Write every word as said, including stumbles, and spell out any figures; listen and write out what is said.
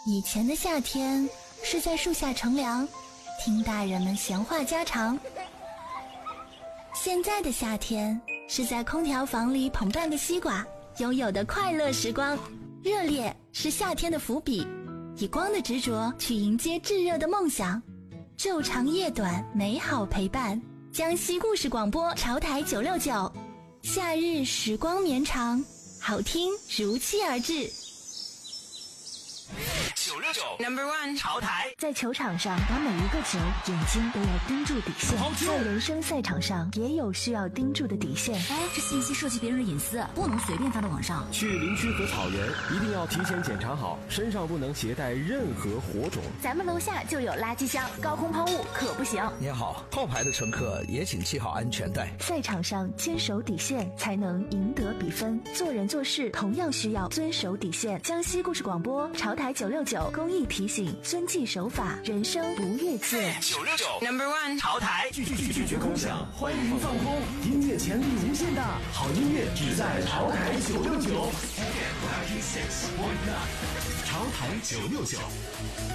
以前的夏天是在树下乘凉，听大人们闲话家常。现在的夏天是在空调房里捧半个西瓜，拥有的快乐时光。热烈是夏天的伏笔，以光的执着去迎接炙热的梦想。昼长夜短，美好陪伴。江西故事广播潮台九六九，夏日时光绵长，好听如期而至。 九六九 Number One 潮台， 在球场上打每一个球，眼睛都要盯住底线。在人生赛场上，也有需要盯住的底线。 哎，这信息涉及别人的隐私，不能随便发到网上。 去林区和草原，一定要提前检查好，身上不能携带任何火种。 咱们楼下就有垃圾箱，高空抛物可不行。 您好，后排的乘客也请系好安全带。 赛场上坚守底线，才能赢得比分。做人做事同样需要遵守底线。江西故事广播潮台九六九公益提醒：遵纪守法，人生不越界。 九六九 Number One 潮台， 拒拒拒绝空想，欢迎放空，音乐潜力无限大，好音乐只在潮台九六九。潮台九六九。